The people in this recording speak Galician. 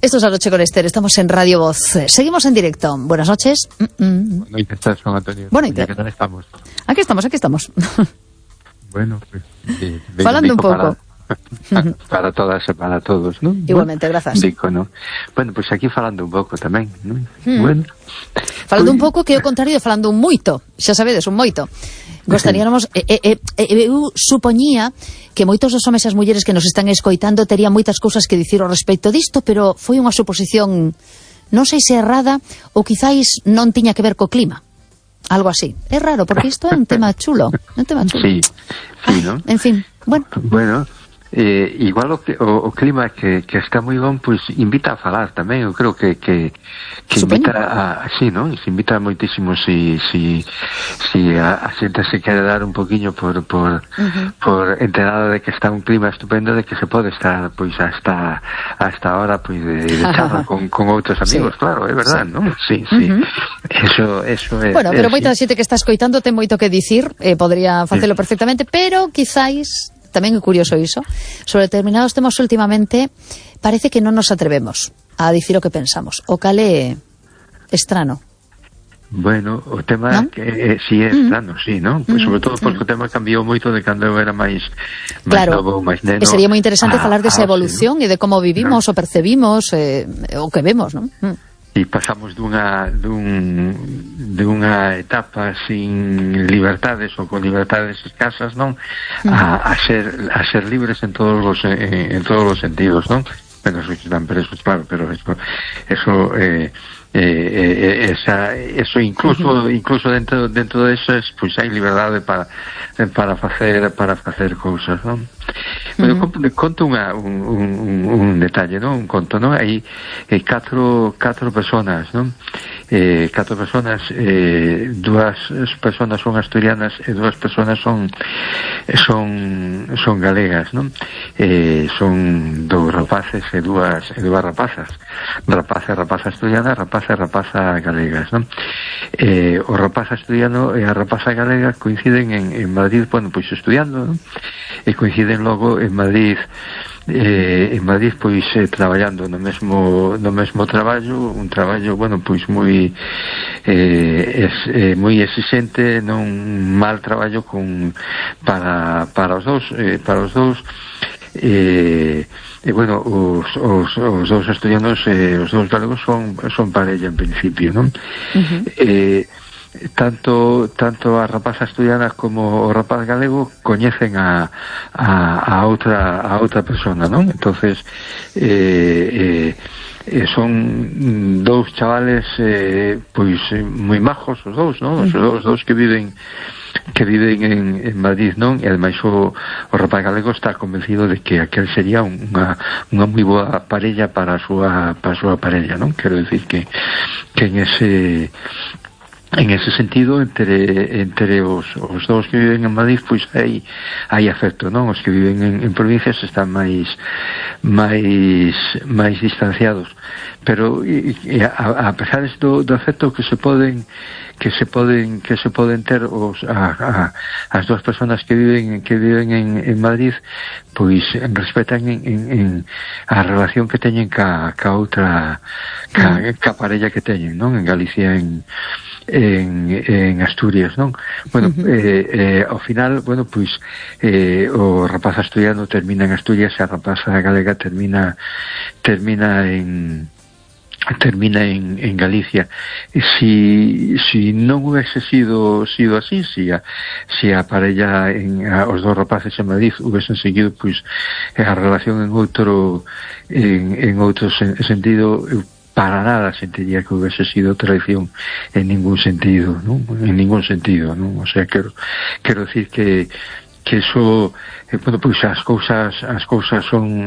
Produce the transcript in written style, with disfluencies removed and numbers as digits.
Esto es Anoche con Esther, estamos en Radio Voz. Seguimos en directo. Buenas noches. Buenas noches, Juan Antonio. ¿Qué tal estamos? Aquí estamos. Bueno, pues... falando un pouco. Para todas e para todos, ¿no? Igualmente, grazas. Dico, ¿no? Bueno, pues aquí falando un pouco tamén, ¿no? Bueno. Falando un pouco que é o contrario de falando un moito. Xa sabedes, un moito. Gostaríamos... eu supoñía que moitos dos homes e as mulleres que nos están escoitando terían moitas cousas que dicir ao respecto disto, pero foi unha suposición, non sei se errada, ou quizáis non tiña que ver co clima. Algo así. É raro, porque isto é un tema chulo. Sí, ¿no? En fin, Bueno, igual o clima que está moi bon, pois invita a falar tamén. Eu creo que invita a... Sí, ¿no? Se invita moitísimo si a xente se quere dar un poquinho por enterada de que está un clima estupendo, de que se pode estar pois hasta ahora pois de charla con outros amigos, sí. Claro, é verdad, sí. ¿No? Sí. Eso é... Bueno, pero moita xente que está escoitando ten moito que dicir, podría facelo perfectamente, pero quizáis... Tamén é curioso iso. Sobre determinados temas últimamente parece que non nos atrevemos a dicir o que pensamos. O cal é estrano. Bueno, o tema ¿no? Que si é estrano, sí, ¿no? Pues sobre todo porque o tema cambiou moito de cando eu era máis novo, máis neno. E sería moi interesante falar desa evolución, ¿no? E de como vivimos, o percebimos, o que vemos, ¿no? E pasamos dunha etapa sin libertades ou con libertades escasas, non? A ser libres en todos os sentidos, non? Bueno, eso están presos, claro, pero eso incluso dentro de eso pues hai liberdade para facer cousas, non? Bueno, conto un detalle, non? Un conto, non? Hai catro personas, non? Catro personas, dúas personas son asturianas e dúas personas son galegas, non? Son dous rapaces e dúas rapazas, rapaza asturiana, rapaza galegas, non? O rapaz asturiano e a rapaza galega coinciden en Madrid, bueno, pois estudiando, non? E coinciden logo en Madrid pois traballando no mesmo traballo, un traballo, bueno, pois moi exigente, non mal traballo para os dous, bueno, os dous asturianos e os dous galegos son parella en principio, non? Tanto a rapaza asturiana como o rapaz galego coñecen a outra persona, non? Entonces son dous chavales pois moi majos os dous, non? Os dous que viven en Madrid, non? E ademais o rapaz galego está convencido de que aquel sería unha moi boa parella para a súa parella, non? Quero dicir que en ese sentido entre os dous que viven en Madrid pois hai afecto, non? Os que viven en provincias están máis distanciados, pero a pesar do afecto que se poden ter as dúas persoas que viven en Madrid, pois respetan en a relación que teñen ca outra ca parella que teñen, non? En Galicia, en Asturias, non? Bueno, ao final, bueno, pois o rapaz asturiano termina en Asturias e a rapaza galega termina en Galicia. Si non hubiese sido así, si a parella os dous rapaces en Madrid hubiesen seguido pois a relación en outro sentido, para nada sentiría que hubiese sido traición en ningún sentido, ¿no? En ningún sentido, ¿no? O sea, quero decir que eso, bueno, pois as cousas son